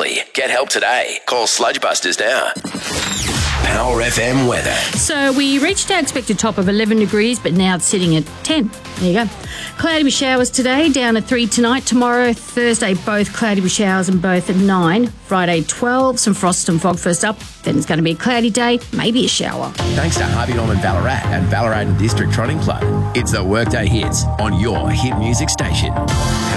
quickly. Get help today. Call Sludgebusters now. Power FM weather. So we reached our expected top of 11 degrees, but now it's sitting at 10. There you go. Cloudy with showers today, down at 3 tonight. Tomorrow, Thursday, both cloudy with showers and both at 9. Friday, 12. Some frost and fog first up. Then it's going to be a cloudy day, maybe a shower. Thanks to Harvey Norman Ballarat and Ballarat and District Trotting Club. It's the Workday Hits on your hit music station.